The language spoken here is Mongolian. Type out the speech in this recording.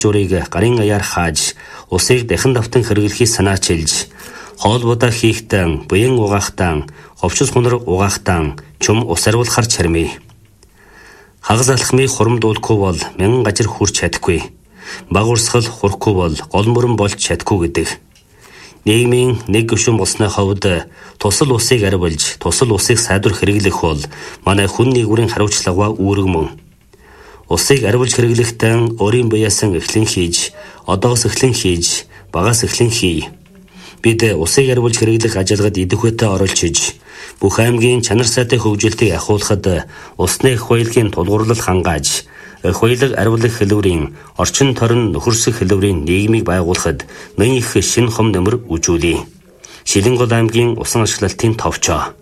журыг гарын аяар хааж усыг дахин давтан хэрэглэхийг санаачилж хоолбодоо хийхтэн, буян угаахтан, ховчос хунар угаахтан чум ус ариулахар чармий. Хагас алхмыг хурамдуулахгүй бол мянган гажир хүрч чадахгүй. Баг урсгал хурахгүй бол гол мөрөн болж чадахгүй гэдэг. Нийгмийн нэг гүшүүн болсны хувьд тусал усыг ариулж, тусал усыг сайдвар хэрэглэх бол манай хүн нэгүрийн хариуцлагаа үүрэг мөн. Усыг ариулж хэрэглэхдээ өөрийн буяасан эхлэн хийж, одоос эхлэн хийж, багаас эхлэн хий. Бид усыг ариулж хэрэглэх ажиллагад идэвхтэй оролцож, бүх аймгийн чанар сайтай хөгжилтийг ахиулахад усны эх баялагын тулгуурлал хангааж, эх баялаг ариулах хэлбэрийн орчин торин нөхөрсөх хэлбэрийн нийгмийг байгуулахад нэн их шинэ хом нэмэр үжүүлье. Шилэнгол аймгийн усан ашиглалтын товчоо.